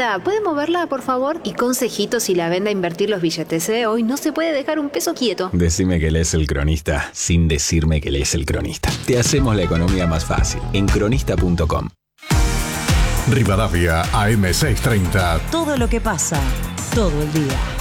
Cronista, ¿puede moverla, por favor? Y consejitos si la venda a invertir los billetes, ¿eh? Hoy no se puede dejar un peso quieto. Decime que lees El Cronista sin decirme que lees El Cronista. Te hacemos la economía más fácil en cronista.com. Rivadavia AM630. Todo lo que pasa, todo el día.